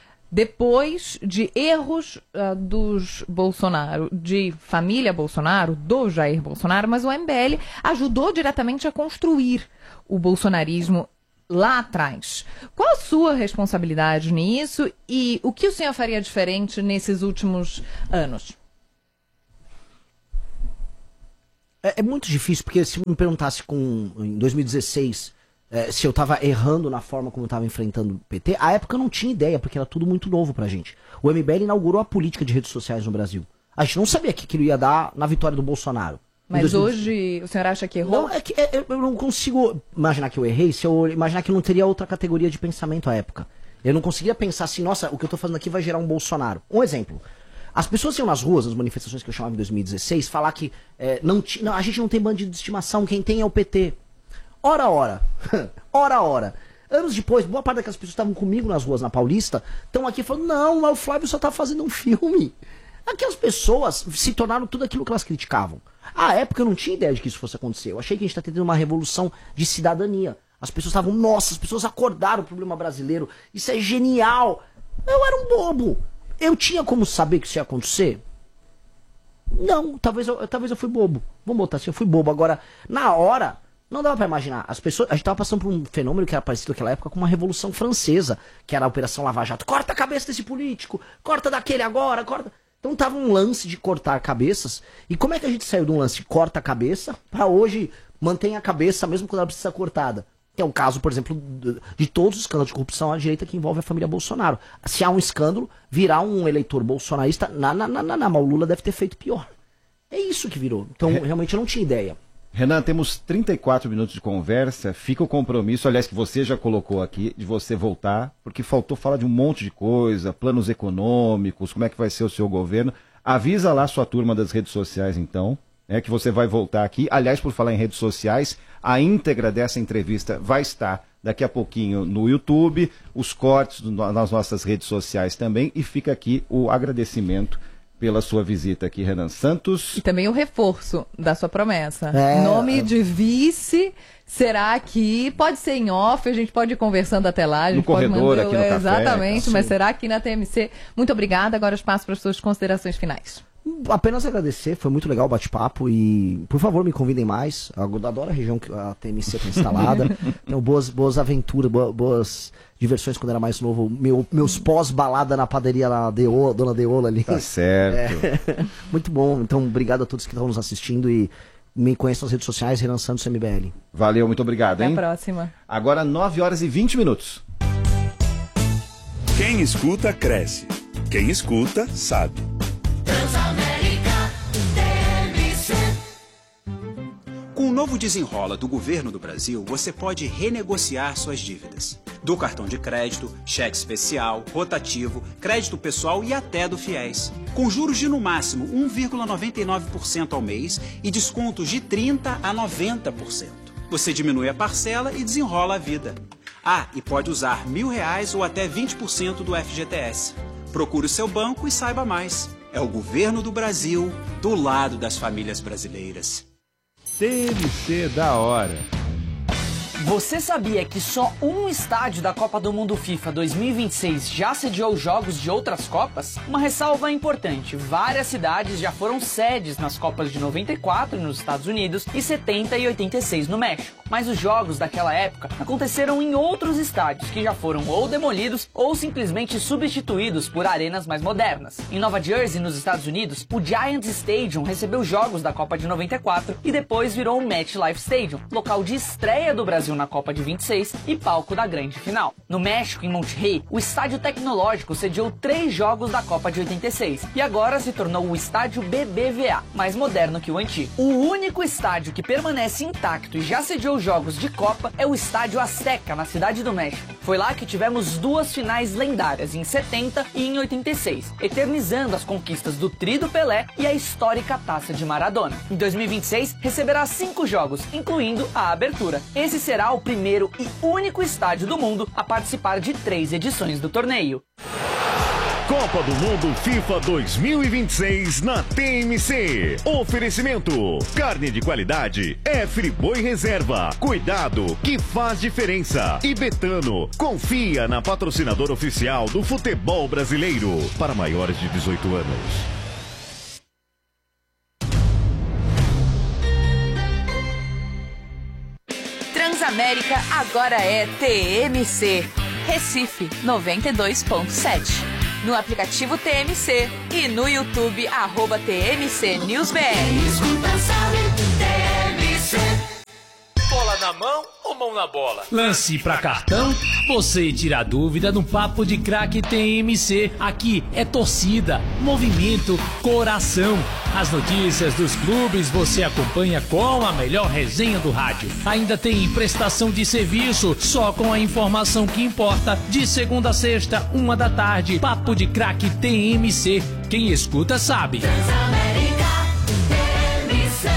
depois de erros uh, dos Bolsonaro, de família Bolsonaro, do Jair Bolsonaro, mas o M B L ajudou diretamente a construir o bolsonarismo lá atrás. Qual a sua responsabilidade nisso e o que o senhor faria diferente nesses últimos anos? É, é muito difícil, porque se me perguntasse com, em dois mil e dezesseis é, se eu estava errando na forma como eu estava enfrentando o P T, à época eu não tinha ideia, porque era tudo muito novo pra gente. O M B L inaugurou a política de redes sociais no Brasil. A gente não sabia que aquilo ia dar na vitória do Bolsonaro. Mas hoje o senhor acha que errou? Não, é que é, eu não consigo imaginar que eu errei se eu imaginar que eu não teria outra categoria de pensamento à época. Eu não conseguia pensar assim, nossa, o que eu tô fazendo aqui vai gerar um Bolsonaro. Um exemplo. As pessoas iam nas ruas, nas manifestações que eu chamava em dois mil e dezesseis, falar que é, não, não, a gente não tem bandido de estimação, quem tem é o P T. Ora, ora. ora, ora. Anos depois, boa parte daquelas pessoas que estavam comigo nas ruas na Paulista estão aqui falando, não, mas o Flávio só tá fazendo um filme. Aquelas pessoas se tornaram tudo aquilo que elas criticavam. À época eu não tinha ideia de que isso fosse acontecer. Eu achei que a gente está tendo uma revolução de cidadania. As pessoas estavam, nossa, as pessoas acordaram o problema brasileiro. Isso é genial. Eu era um bobo. Eu tinha como saber que isso ia acontecer? Não, talvez eu, talvez eu fui bobo. Vamos botar assim, eu fui bobo. Agora, na hora, não dava pra imaginar. As pessoas, a gente tava passando por um fenômeno que era parecido naquela época com uma Revolução Francesa, que era a Operação Lava Jato. Corta a cabeça desse político, corta daquele agora, corta... Então tava um lance de cortar cabeças. E como é que a gente saiu de um lance de corta a cabeça pra hoje mantém a cabeça mesmo quando ela precisa ser cortada? É o caso, por exemplo, de todos os escândalos de corrupção à direita que envolve a família Bolsonaro. Se há um escândalo, virar um eleitor bolsonarista, na, na, na, na, na, mas o Lula deve ter feito pior. É isso que virou. Então, Re... realmente eu não tinha ideia. Renan, temos trinta e quatro minutos de conversa. Fica o compromisso, aliás, que você já colocou aqui, de você voltar, porque faltou falar de um monte de coisa, planos econômicos, como é que vai ser o seu governo. Avisa lá a sua turma das redes sociais, então, é que você vai voltar aqui. Aliás, por falar em redes sociais, a íntegra dessa entrevista vai estar daqui a pouquinho no YouTube, os cortes nas nossas redes sociais também, e fica aqui o agradecimento pela sua visita aqui, Renan Santos. E também o reforço da sua promessa. É... Nome de vice será que pode ser em off, a gente pode ir conversando até lá. A gente no pode corredor, mandar... aqui no Exatamente, café, mas será aqui na T M C? Muito obrigada, agora espaço para as suas considerações finais. Apenas agradecer, foi muito legal o bate-papo e, por favor, me convidem mais. Eu adoro a região que a T M C está instalada. Tenho boas, boas aventuras, boas, boas diversões quando era mais novo. Meu, meus pós-balada na padaria na Deola, Dona Deola ali. Tá certo. É, muito bom. Então, obrigado a todos que estão nos assistindo e me conheçam nas redes sociais, Renan Santos M B L. Valeu, muito obrigado, hein? Até a próxima. Agora, nove horas e vinte minutos. Quem escuta, cresce. Quem escuta, sabe. Transamérica T M C. Com o novo Desenrola do Governo do Brasil, você pode renegociar suas dívidas. Do cartão de crédito, cheque especial, rotativo, crédito pessoal e até do FIES. Com juros de no máximo um vírgula noventa e nove por cento ao mês e descontos de trinta por cento a noventa por cento. Você diminui a parcela e desenrola a vida. Ah, e pode usar mil reais ou até vinte por cento do F G T S. Procure o seu banco e saiba mais. É o Governo do Brasil, do lado das famílias brasileiras. T M C da hora. Você sabia que só um estádio da Copa do Mundo FIFA dois mil e vinte e seis já sediou jogos de outras Copas? Uma ressalva importante, várias cidades já foram sedes nas Copas de noventa e quatro nos Estados Unidos e setenta e oitenta e seis no México. Mas os jogos daquela época aconteceram em outros estádios que já foram ou demolidos ou simplesmente substituídos por arenas mais modernas. Em Nova Jersey, nos Estados Unidos, o Giants Stadium recebeu jogos da Copa de noventa e quatro e depois virou o MetLife Stadium, local de estreia do Brasil na Copa de vinte e seis e palco da grande final. No México, em Monterrey, o Estádio Tecnológico sediou três jogos da Copa de oitenta e seis e agora se tornou o Estádio B B V A, mais moderno que o antigo. O único estádio que permanece intacto e já sediou jogos de Copa é o Estádio Azteca, na Cidade do México. Foi lá que tivemos duas finais lendárias, em setenta e em oitenta e seis, eternizando as conquistas do Tri do Pelé e a histórica Taça de Maradona. Em dois mil e vinte e seis, receberá cinco jogos, incluindo a abertura. Esse será o primeiro e único estádio do mundo a participar de três edições do torneio. Copa do Mundo FIFA dois mil e vinte e seis na T M C. Oferecimento: carne de qualidade é Friboi Reserva. Cuidado que faz diferença. E Betano, confia na patrocinadora oficial do futebol brasileiro. Para maiores de dezoito anos. Transamérica agora é T M C. Recife noventa e dois ponto sete. No aplicativo T M C e no YouTube, arroba T M C News B R. Bola na mão ou mão na bola? Lance pra cartão? Você tira a dúvida no Papo de Craque T M C. Aqui é torcida, movimento, coração. As notícias dos clubes você acompanha com a melhor resenha do rádio. Ainda tem prestação de serviço, só com a informação que importa. De segunda a sexta, uma da tarde. Papo de Craque T M C. Quem escuta sabe. Transamérica T M C.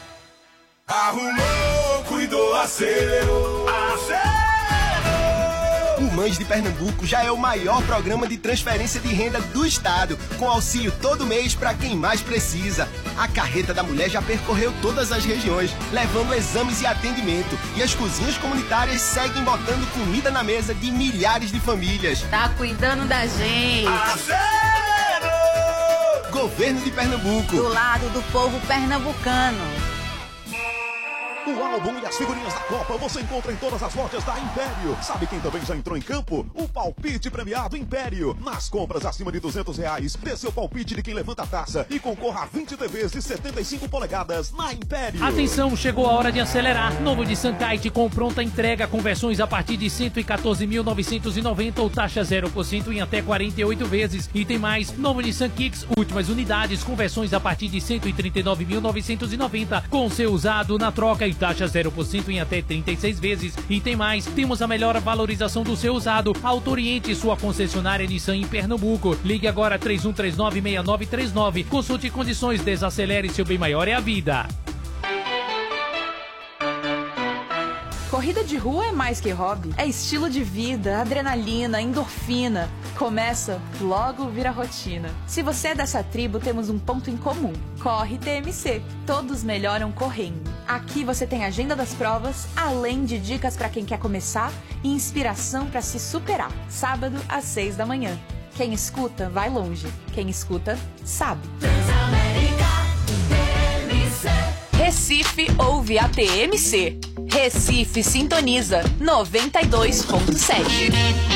Arrumou, cuidou, acelerou, acelerou. O Mães de Pernambuco já é o maior programa de transferência de renda do estado, com auxílio todo mês para quem mais precisa. A Carreta da Mulher já percorreu todas as regiões, levando exames e atendimento. E as cozinhas comunitárias seguem botando comida na mesa de milhares de famílias. Tá cuidando da gente. Governo de Pernambuco. Do lado do povo pernambucano. O álbum e as figurinhas da Copa você encontra em todas as lojas da Império. Sabe quem também já entrou em campo? O palpite premiado Império. Nas compras acima de duzentos reais, dê seu palpite de quem levanta a taça e concorra a vinte T Vs de setenta e cinco polegadas na Império. Atenção, chegou a hora de acelerar. Novo Nissan Kite com pronta entrega, com versões a partir de cento e quatorze mil novecentos e noventa ou taxa zero por cento em até quarenta e oito vezes. E tem mais, novo Nissan Kicks, últimas unidades com versões a partir de cento e trinta e nove mil novecentos e noventa, com seu usado na troca e taxa zero por cento em até trinta e seis vezes. E tem mais, temos a melhor valorização do seu usado. Autoriente sua concessionária Nissan em Pernambuco. Ligue agora três um três nove, seis nove três nove. Consulte condições, desacelere, seu bem maior é a vida. Corrida de rua é mais que hobby. É estilo de vida, adrenalina, endorfina. Começa, logo vira rotina. Se você é dessa tribo, temos um ponto em comum. Corre T M C. Todos melhoram correndo. Aqui você tem a agenda das provas, além de dicas para quem quer começar e inspiração para se superar. Sábado, às seis da manhã. Quem escuta, vai longe. Quem escuta, sabe. Recife ouve a T M C. Recife sintoniza noventa e dois ponto sete.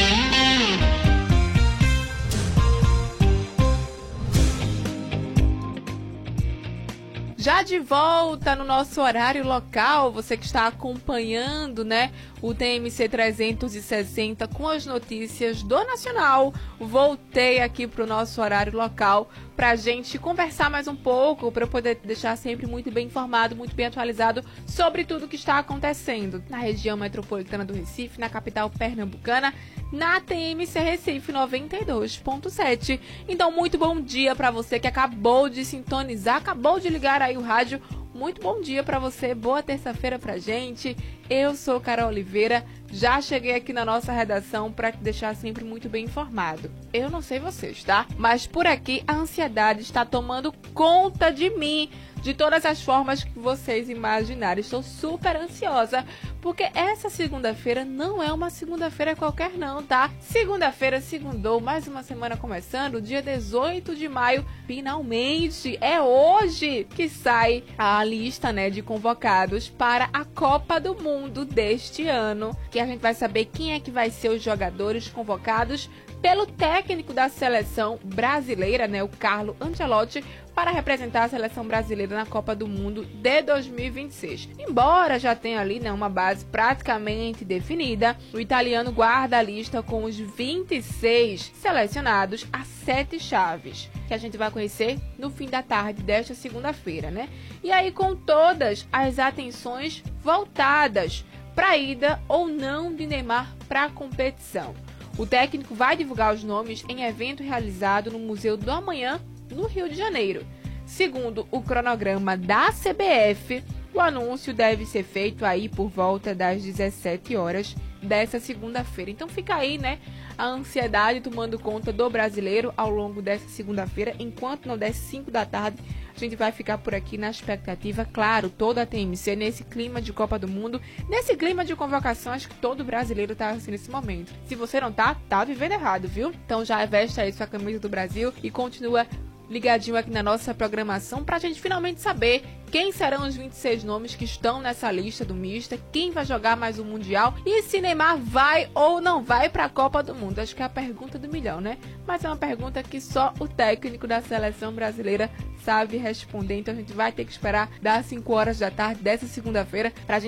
Já de volta no nosso horário local, você que está acompanhando, né, o T M C trezentos e sessenta com as notícias do Nacional. Voltei aqui para o nosso horário local para a gente conversar mais um pouco, para eu poder deixar sempre muito bem informado, muito bem atualizado sobre tudo que está acontecendo na região metropolitana do Recife, na capital pernambucana, na T M C Recife noventa e dois ponto sete. Então, muito bom dia para você que acabou de sintonizar, acabou de ligar aí o rádio. Muito bom dia para você, boa terça-feira pra gente. Eu sou Carol Oliveira, já cheguei aqui na nossa redação para te deixar sempre muito bem informado. Eu não sei vocês, tá? Mas por aqui a ansiedade está tomando conta de mim, de todas as formas que vocês imaginarem. Estou super ansiosa, porque essa segunda-feira não é uma segunda-feira qualquer não, tá? Segunda-feira, segundou, mais uma semana começando, dia dezoito de maio, finalmente, é hoje que sai a lista, né, de convocados para a Copa do Mundo deste ano, que a gente vai saber quem é que vai ser os jogadores convocados pelo técnico da seleção brasileira, né, o Carlo Ancelotti, para representar a seleção brasileira na Copa do Mundo de dois mil e vinte e seis. Embora já tenha ali, né, uma base praticamente definida, o italiano guarda a lista com os vinte e seis selecionados a sete chaves, que a gente vai conhecer no fim da tarde desta segunda-feira, né? E aí com todas as atenções voltadas para a ida ou não de Neymar para a competição. O técnico vai divulgar os nomes em evento realizado no Museu do Amanhã, no Rio de Janeiro. Segundo o cronograma da C B F, o anúncio deve ser feito aí por volta das dezessete horas dessa segunda-feira. Então fica aí, né, a ansiedade tomando conta do brasileiro ao longo dessa segunda-feira. Enquanto não der cinco da tarde, a gente vai ficar por aqui na expectativa, claro, toda a T M C nesse clima de Copa do Mundo, nesse clima de convocação. Acho que todo brasileiro tá assim nesse momento. Se você não tá, tá vivendo errado, viu? Então já veste aí sua camisa do Brasil e continua ligadinho aqui na nossa programação pra gente finalmente saber quem serão os vinte e seis nomes que estão nessa lista do Mister, quem vai jogar mais um Mundial e se Neymar vai ou não vai pra Copa do Mundo. Acho que é a pergunta do milhão, né? Mas é uma pergunta que só o técnico da seleção brasileira sabe responder. Então a gente vai ter que esperar das cinco horas da tarde dessa segunda-feira pra gente